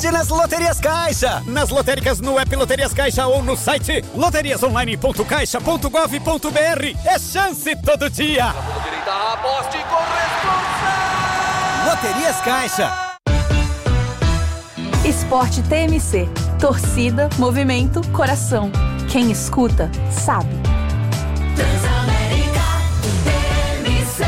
sorte nas Loterias Caixa. Nas lotéricas, no app Loterias Caixa ou no site loteriasonline.caixa.gov.br. É chance todo dia. Direita, aposte com responsa. Loterias Caixa. Esporte TMC. Torcida, movimento, coração. Quem escuta, sabe. Transamérica TMC.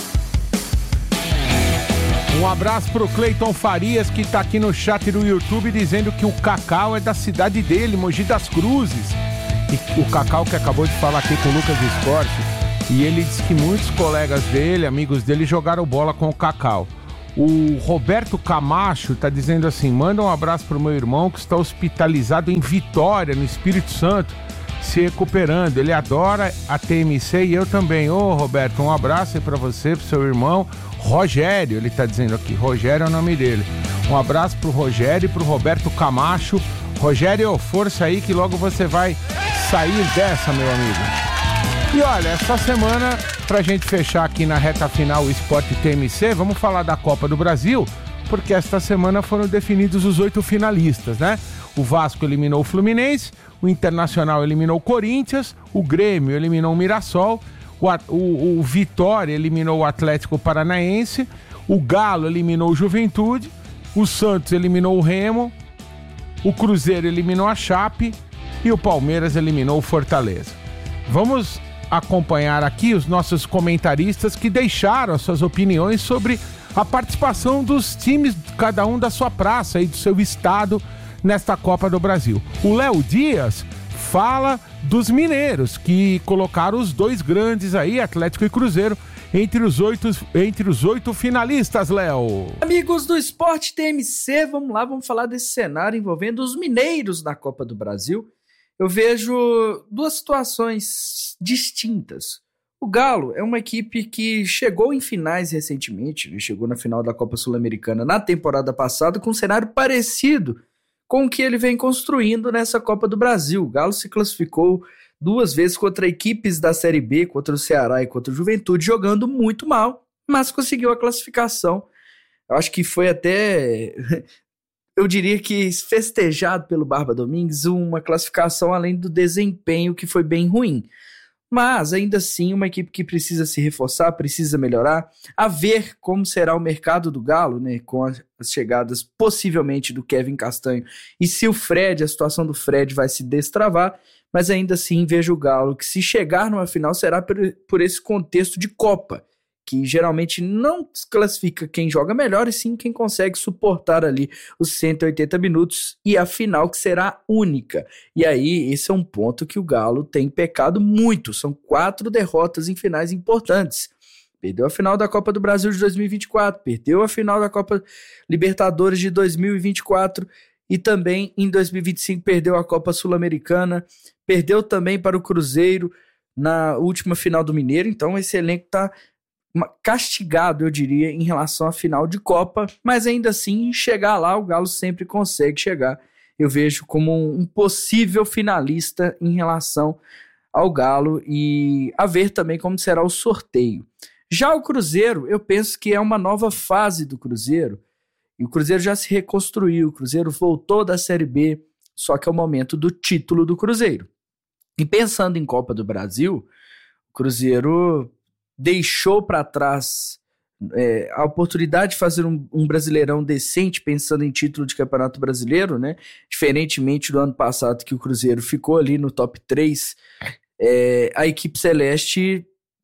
Um abraço pro Cleiton Farias, que tá aqui no chat do YouTube dizendo que o Cacau é da cidade dele, Mogi das Cruzes. E o Cacau que acabou de falar aqui com o Lucas Esporte, e ele disse que muitos colegas dele, amigos dele, jogaram bola com o Cacau. O Roberto Camacho tá dizendo assim: manda um abraço pro meu irmão que está hospitalizado em Vitória, no Espírito Santo, se recuperando. Ele adora a TMC e eu também. Ô Roberto, um abraço aí pra você, pro seu irmão Rogério, ele tá dizendo aqui, Rogério é o nome dele. Um abraço pro Rogério e pro Roberto Camacho. Rogério, força aí que logo você vai sair dessa, meu amigo. E olha, essa semana, pra gente fechar aqui na reta final o Esporte TMC, vamos falar da Copa do Brasil, porque esta semana foram definidos os 8 finalistas, né? O Vasco eliminou o Fluminense, o Internacional eliminou o Corinthians, o Grêmio eliminou o Mirassol, o Vitória eliminou o Atlético Paranaense, o Galo eliminou o Juventude, o Santos eliminou o Remo, o Cruzeiro eliminou a Chape e o Palmeiras eliminou o Fortaleza. Vamos acompanhar aqui os nossos comentaristas que deixaram as suas opiniões sobre a participação dos times, cada um da sua praça e do seu estado nesta Copa do Brasil. O Léo Dias fala dos mineiros, que colocaram os 2 grandes aí, Atlético e Cruzeiro, entre os 8 finalistas, Léo. Amigos do Esporte TMC, vamos lá, vamos falar desse cenário envolvendo os mineiros na Copa do Brasil. Eu vejo 2 situações distintas. O Galo é uma equipe que chegou em finais recentemente, ele chegou na final da Copa Sul-Americana na temporada passada com um cenário parecido com o que ele vem construindo nessa Copa do Brasil. O Galo se classificou 2 vezes contra equipes da Série B, contra o Ceará e contra o Juventude, jogando muito mal, mas conseguiu a classificação. Eu acho que foi até, eu diria que festejado pelo Barba Domingues, uma classificação além do desempenho que foi bem ruim. Mas, ainda assim, uma equipe que precisa se reforçar, precisa melhorar, a ver como será o mercado do Galo, né, com as chegadas possivelmente do Kevin Castanho, e se o Fred, a situação do Fred vai se destravar, mas ainda assim vejo o Galo que, se chegar numa final, será por esse contexto de Copa, que geralmente não classifica quem joga melhor, e sim quem consegue suportar ali os 180 minutos e a final que será única. E aí, esse é um ponto que o Galo tem pecado muito, são 4 derrotas em finais importantes. Perdeu a final da Copa do Brasil de 2024, perdeu a final da Copa Libertadores de 2024 e também em 2025 perdeu a Copa Sul-Americana, perdeu também para o Cruzeiro na última final do Mineiro, então esse elenco está castigado, eu diria, em relação à final de Copa, mas ainda assim, chegar lá, o Galo sempre consegue chegar. Eu vejo como um possível finalista em relação ao Galo, e a ver também como será o sorteio. Já o Cruzeiro, eu penso que é uma nova fase do Cruzeiro, e o Cruzeiro já se reconstruiu, o Cruzeiro voltou da Série B, só que é o momento do título do Cruzeiro. E pensando em Copa do Brasil, o Cruzeiro deixou para trás a oportunidade de fazer um Brasileirão decente, pensando em título de Campeonato Brasileiro, né? Diferentemente do ano passado, que o Cruzeiro ficou ali no top 3, a equipe celeste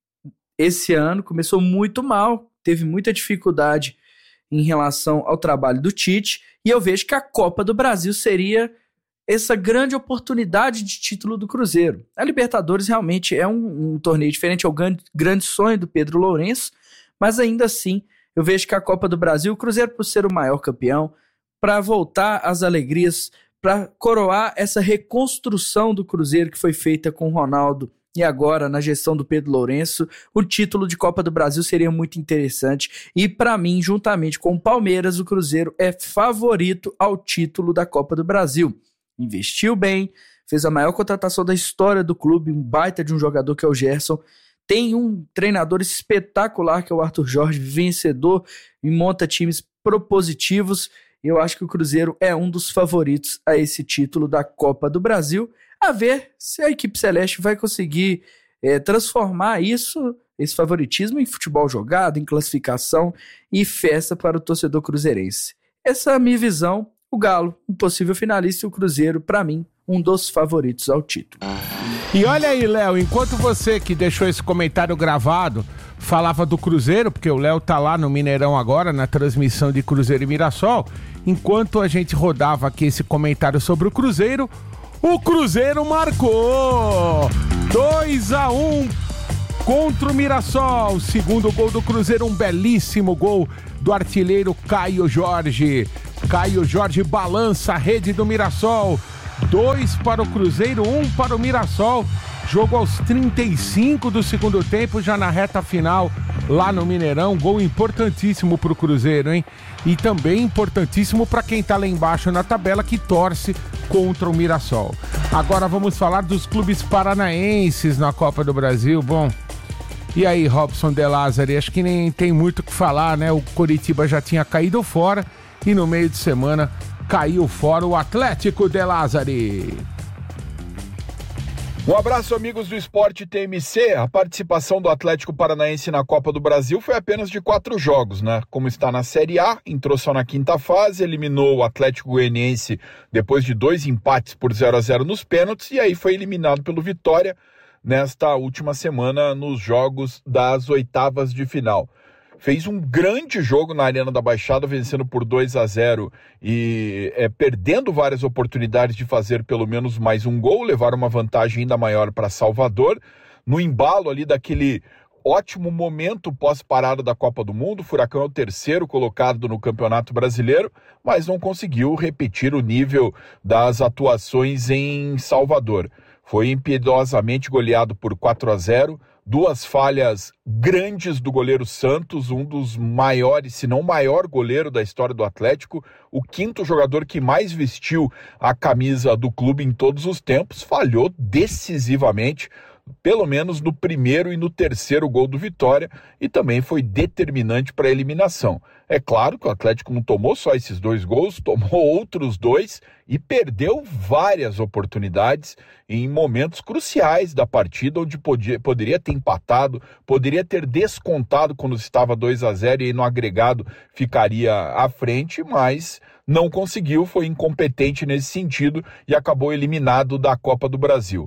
esse ano começou muito mal, teve muita dificuldade em relação ao trabalho do Tite, e eu vejo que a Copa do Brasil seria essa grande oportunidade de título do Cruzeiro. A Libertadores realmente é um torneio diferente, é o grande sonho do Pedro Lourenço, mas ainda assim eu vejo que a Copa do Brasil, o Cruzeiro, por ser o maior campeão, para voltar às alegrias, para coroar essa reconstrução do Cruzeiro que foi feita com o Ronaldo e agora na gestão do Pedro Lourenço, o título de Copa do Brasil seria muito interessante, e para mim, juntamente com o Palmeiras, o Cruzeiro é favorito ao título da Copa do Brasil. Investiu bem, fez a maior contratação da história do clube, um baita de um jogador que é o Gerson, tem um treinador espetacular que é o Arthur Jorge, vencedor, e monta times propositivos, Eu acho que o Cruzeiro é um dos favoritos a esse título da Copa do Brasil. A ver se a equipe celeste vai conseguir transformar esse favoritismo em futebol jogado, em classificação e festa para o torcedor cruzeirense. Essa é a minha visão. O Galo, um possível finalista, e o Cruzeiro, para mim, um dos favoritos ao título. E olha aí, Léo, enquanto você que deixou esse comentário gravado falava do Cruzeiro, porque o Léo tá lá no Mineirão agora, na transmissão de Cruzeiro e Mirassol, enquanto a gente rodava aqui esse comentário sobre o Cruzeiro marcou 2-1 contra o Mirassol. Segundo gol do Cruzeiro, um belíssimo gol do artilheiro Caio Jorge. Caio Jorge balança a rede do Mirassol. 2 para o Cruzeiro, 1 para o Mirassol. Jogo aos 35 do segundo tempo, já na reta final lá no Mineirão. Gol importantíssimo para o Cruzeiro, hein? E também importantíssimo para quem tá lá embaixo na tabela, que torce contra o Mirassol. Agora vamos falar dos clubes paranaenses na Copa do Brasil. Bom, e aí, Robson De Lázari? Acho que nem tem muito o que falar, né? O Coritiba já tinha caído fora e no meio de semana caiu fora o Atlético De Lázari. Um abraço, amigos do Esporte TMC. A participação do Atlético Paranaense na Copa do Brasil foi apenas de 4 jogos, né? Como está na Série A, entrou só na quinta fase, eliminou o Atlético Goianiense depois de 2 empates por 0-0 nos pênaltis e aí foi eliminado pelo Vitória nesta última semana nos jogos das oitavas de final. Fez um grande jogo na Arena da Baixada, vencendo por 2-0 e perdendo várias oportunidades de fazer pelo menos mais um gol, levar uma vantagem ainda maior para Salvador. No embalo ali daquele ótimo momento pós-parada da Copa do Mundo, o Furacão é o 3º colocado no Campeonato Brasileiro, mas não conseguiu repetir o nível das atuações em Salvador. Foi impiedosamente goleado por 4-0, 2 falhas grandes do goleiro Santos, um dos maiores, se não o maior goleiro da história do Atlético, o 5º jogador que mais vestiu a camisa do clube em todos os tempos, falhou decisivamente, pelo menos no primeiro e no terceiro gol do Vitória, e também foi determinante para a eliminação. É claro que o Atlético não tomou só esses 2 gols, tomou outros 2 e perdeu várias oportunidades em momentos cruciais da partida, onde poderia ter empatado, poderia ter descontado quando estava 2-0 e aí no agregado ficaria à frente, mas não conseguiu, foi incompetente nesse sentido e acabou eliminado da Copa do Brasil.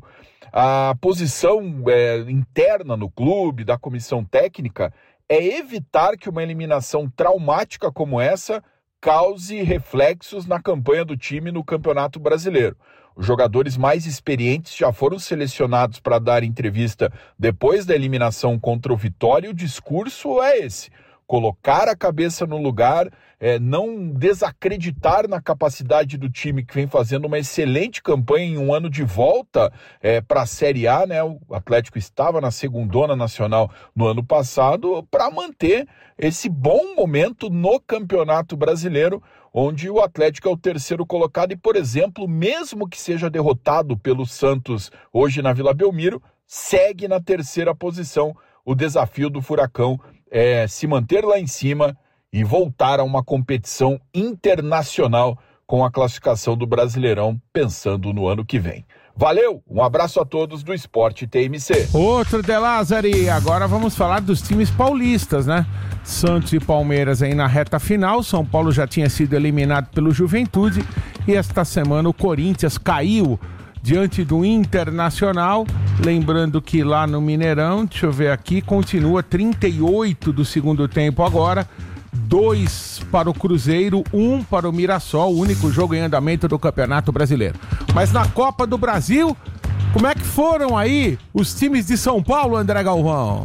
A posição interna no clube, da comissão técnica, é evitar que uma eliminação traumática como essa cause reflexos na campanha do time no Campeonato Brasileiro. Os jogadores mais experientes já foram selecionados para dar entrevista depois da eliminação contra o Vitória e o discurso é esse: colocar a cabeça no lugar, não desacreditar na capacidade do time que vem fazendo uma excelente campanha em um ano de volta para a Série A, né? O Atlético estava na segundona nacional no ano passado, para manter esse bom momento no Campeonato Brasileiro, onde o Atlético é o 3º colocado e, por exemplo, mesmo que seja derrotado pelo Santos hoje na Vila Belmiro, segue na 3ª posição. O desafio do Furacão é se manter lá em cima e voltar a uma competição internacional com a classificação do Brasileirão, pensando no ano que vem. Valeu, um abraço a todos do Esporte TMC. Outro De Lázari, agora vamos falar dos times paulistas, né? Santos e Palmeiras aí na reta final. São Paulo já tinha sido eliminado pelo Juventude e esta semana o Corinthians caiu diante do Internacional. Lembrando que lá no Mineirão, deixa eu ver aqui, continua 38 do segundo tempo agora. 2 para o Cruzeiro, 1 para o Mirassol, o único jogo em andamento do Campeonato Brasileiro. Mas na Copa do Brasil, como é que foram aí os times de São Paulo, André Galvão?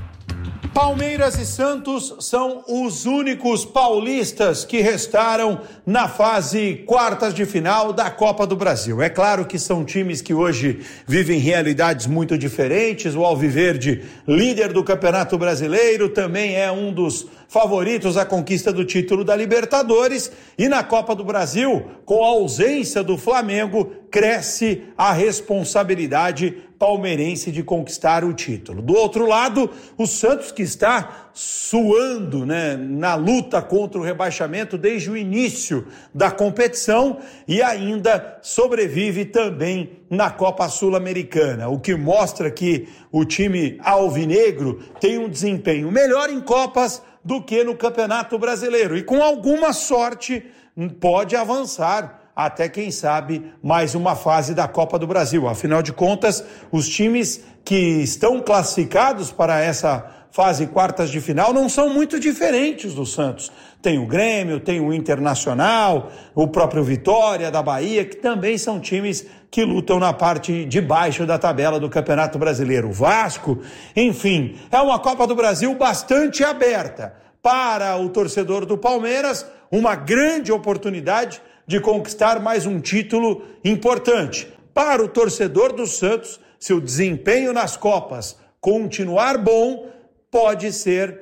Palmeiras e Santos são os únicos paulistas que restaram na fase quartas de final da Copa do Brasil. É claro que são times que hoje vivem realidades muito diferentes. O Alviverde, líder do Campeonato Brasileiro, também é um dos favoritos à conquista do título da Libertadores. E na Copa do Brasil, com a ausência do Flamengo, cresce a responsabilidade palmeirense de conquistar o título. Do outro lado, o Santos, que está suando, né, na luta contra o rebaixamento desde o início da competição e ainda sobrevive também na Copa Sul-Americana, o que mostra que o time alvinegro tem um desempenho melhor em Copas do que no Campeonato Brasileiro e com alguma sorte pode avançar até, quem sabe, mais uma fase da Copa do Brasil. Afinal de contas, os times que estão classificados para essa fase quartas de final não são muito diferentes do Santos. Tem o Grêmio, tem o Internacional, o próprio Vitória da Bahia, que também são times que lutam na parte de baixo da tabela do Campeonato Brasileiro. O Vasco, enfim, é uma Copa do Brasil bastante aberta. Para o torcedor do Palmeiras, uma grande oportunidade de conquistar mais um título importante. Para o torcedor do Santos, se o desempenho nas Copas continuar bom, pode ser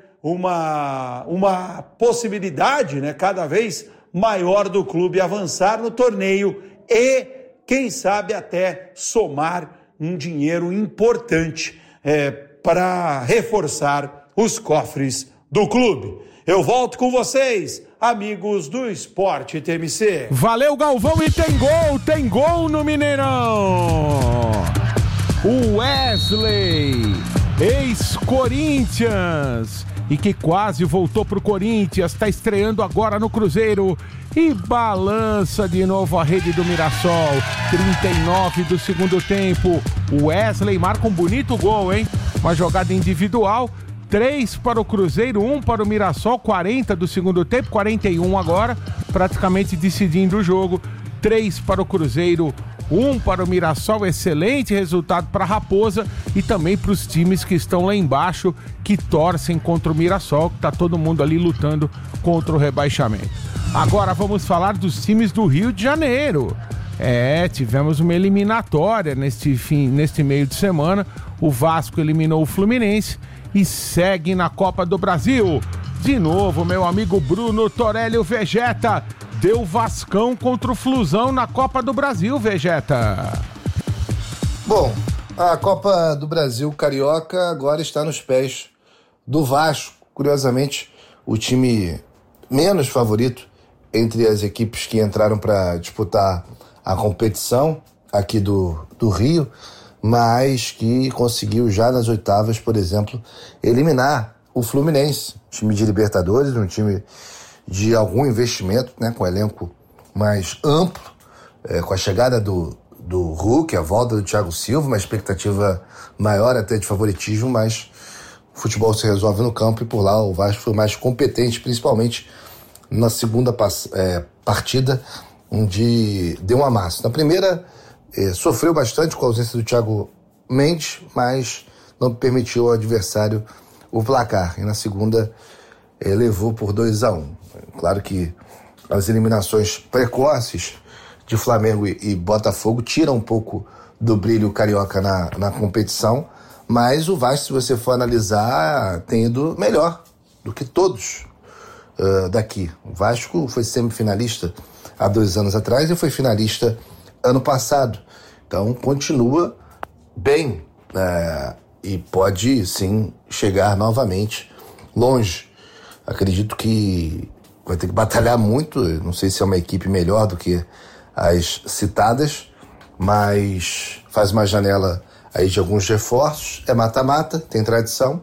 uma possibilidade, né, cada vez maior do clube avançar no torneio e, quem sabe, até somar um dinheiro importante para reforçar os cofres do clube. Eu volto com vocês, amigos do Esporte TMC. Valeu, Galvão, e tem gol no Mineirão. O Wesley, ex-Corinthians, e que quase voltou pro Corinthians, está estreando agora no Cruzeiro e balança de novo a rede do Mirassol. 39 do segundo tempo, o Wesley marca um bonito gol, hein? Uma jogada individual. 3 para o Cruzeiro, 1 para o Mirassol, 40 do segundo tempo, 41 agora, praticamente decidindo o jogo. 3 para o Cruzeiro, 1 para o Mirassol, excelente resultado para a Raposa e também para os times que estão lá embaixo, que torcem contra o Mirassol, que está todo mundo ali lutando contra o rebaixamento. Agora vamos falar dos times do Rio de Janeiro. Tivemos uma eliminatória neste meio de semana. O Vasco eliminou o Fluminense e segue na Copa do Brasil. De novo, meu amigo Bruno Torelli, o Vegeta, deu Vascão contra o Flusão na Copa do Brasil, Vegeta. Bom, a Copa do Brasil Carioca agora está nos pés do Vasco. Curiosamente, o time menos favorito entre as equipes que entraram para disputar a competição aqui do Rio, mas que conseguiu já nas oitavas, por exemplo, eliminar o Fluminense, time de Libertadores, um time de algum investimento, né, com elenco mais amplo, com a chegada do Hulk, a volta do Thiago Silva, uma expectativa maior até de favoritismo, mas o futebol se resolve no campo e por lá o Vasco foi mais competente, principalmente na segunda partida, onde deu um amasso. Na primeira, sofreu bastante com a ausência do Thiago Mendes, mas não permitiu ao adversário o placar. E na segunda, levou por 2-1. Claro que as eliminações precoces de Flamengo e Botafogo tiram um pouco do brilho carioca na competição, mas o Vasco, se você for analisar, tem ido melhor do que todos daqui. O Vasco foi semifinalista há 2 anos atrás e foi finalista ano passado. Então continua bem e pode sim chegar novamente longe. Acredito que vai ter que batalhar muito, não sei se é uma equipe melhor do que as citadas, mas faz uma janela aí de alguns reforços, é mata-mata, tem tradição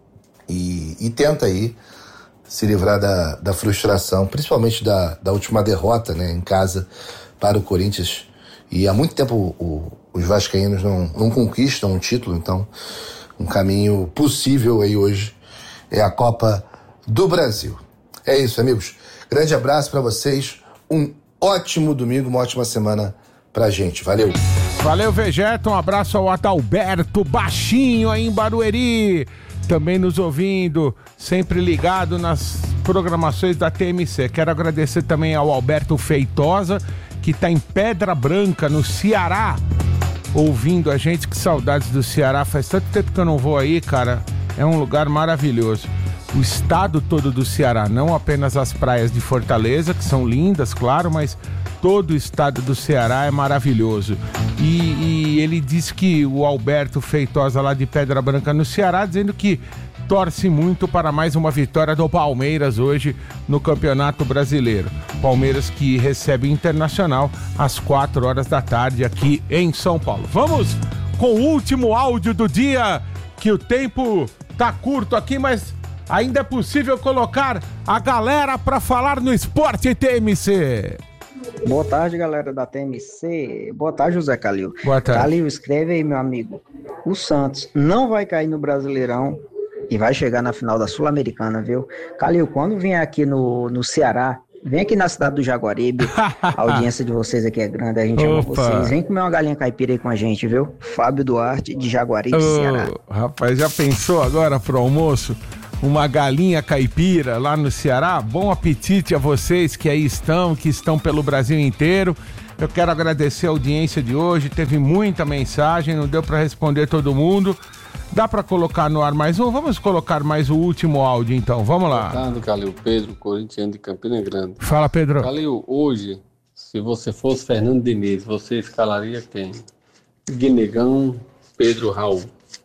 e tenta aí se livrar da frustração, principalmente da última derrota, né, em casa para o Corinthians. E há muito tempo os vascaínos não conquistam um título, então um caminho possível aí hoje é a Copa do Brasil. É isso, amigos. Grande abraço para vocês, um ótimo domingo, uma ótima semana pra gente. Valeu. Valeu, Vegeta, um abraço ao Adalberto Baixinho aí em Barueri, também nos ouvindo, sempre ligado nas programações da TMC. Quero agradecer também ao Alberto Feitosa, que está em Pedra Branca, no Ceará, ouvindo a gente. Que saudades do Ceará, faz tanto tempo que eu não vou aí, cara. É um lugar maravilhoso. O estado todo do Ceará, não apenas as praias de Fortaleza, que são lindas, claro, mas todo o estado do Ceará é maravilhoso. E ele disse que o Alberto Feitosa lá de Pedra Branca no Ceará, dizendo que torce muito para mais uma vitória do Palmeiras hoje no Campeonato Brasileiro. Palmeiras que recebe Internacional às 4 horas da tarde aqui em São Paulo. Vamos com o último áudio do dia, que o tempo tá curto aqui, mas ainda é possível colocar a galera para falar no Esporte TMC. Boa tarde, galera da TMC. Boa tarde, José Calil. Boa tarde. Calil, escreve aí, meu amigo. O Santos não vai cair no Brasileirão e vai chegar na final da Sul-Americana, viu? Calil, quando vier aqui no Ceará, vem aqui na cidade do Jaguaribe. A audiência de vocês aqui é grande, a gente ama vocês. Vem comer uma galinha caipira aí com a gente, viu? Fábio Duarte, de Jaguaribe, Ceará. Rapaz, já pensou agora pro almoço? Uma galinha caipira lá no Ceará? Bom apetite a vocês que aí estão, que estão pelo Brasil inteiro. Eu quero agradecer a audiência de hoje, teve muita mensagem, não deu para responder todo mundo. Dá para colocar no ar mais um? Vamos colocar mais o último áudio então, vamos lá. Boa tarde, Calil. Pedro, corintiano de Campina Grande. Fala, Pedro. Calil, hoje, se você fosse Fernando Diniz, você escalaria quem? Guinegão, Pedro, Raul.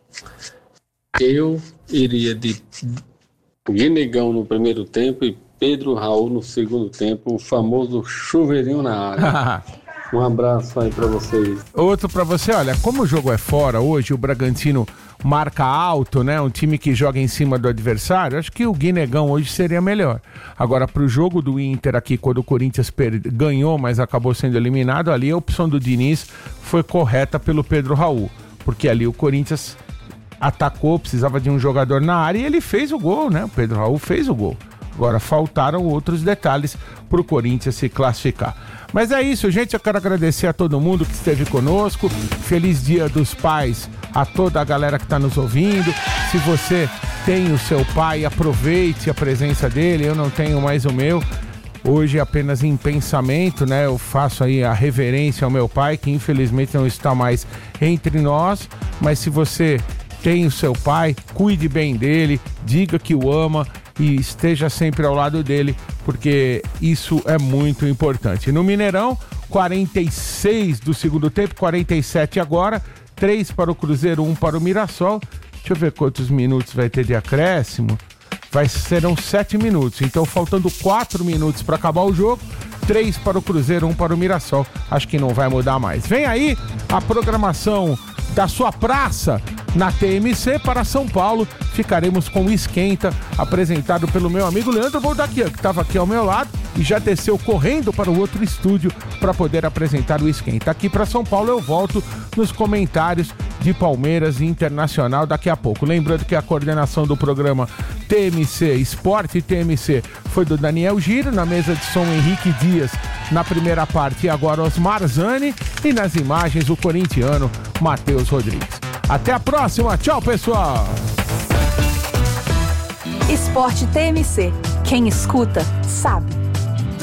Eu iria de Guinegão no primeiro tempo e Pedro, Raul no segundo tempo, o famoso chuveirinho na área. Um abraço aí pra vocês. Outro pra você, olha, como o jogo é fora hoje, o Bragantino marca alto, né? Um time que joga em cima do adversário, acho que o Guinegão hoje seria melhor. Agora, pro jogo do Inter aqui, quando o Corinthians ganhou, mas acabou sendo eliminado, ali a opção do Diniz foi correta pelo Pedro Raul, porque ali o Corinthians atacou, precisava de um jogador na área e ele fez o gol, né? O Pedro Raul fez o gol. Agora faltaram outros detalhes pro Corinthians se classificar. Mas é isso, gente, eu quero agradecer a todo mundo que esteve conosco. Feliz Dia dos Pais a toda a galera que está nos ouvindo. Se você tem o seu pai, aproveite a presença dele. Eu não tenho mais o meu. Hoje apenas em pensamento, né? Eu faço aí a reverência ao meu pai, que infelizmente não está mais entre nós. Mas se você tem o seu pai, cuide bem dele, diga que o ama e esteja sempre ao lado dele, porque isso é muito importante. No Mineirão, 46 do segundo tempo, 47 agora, 3 para o Cruzeiro, 1 para o Mirassol. Deixa eu ver quantos minutos vai ter de acréscimo. Serão 7 minutos, então faltando 4 minutos para acabar o jogo, 3 para o Cruzeiro, 1 para o Mirassol. Acho que não vai mudar mais. Vem aí a programação da sua praça na TMC para São Paulo. Ficaremos com o Esquenta, apresentado pelo meu amigo Leandro Boldaquian, que estava aqui ao meu lado e já desceu correndo para o outro estúdio para poder apresentar o Esquenta. Aqui para São Paulo eu volto nos comentários de Palmeiras e Internacional daqui a pouco. Lembrando que a coordenação do programa TMC Esporte TMC foi do Daniel Giro, na mesa de som Henrique Dias na primeira parte, e agora Osmar Zani, e nas imagens o corintiano Matheus Rodrigues. Até a próxima, tchau pessoal! Esporte TMC, quem escuta sabe.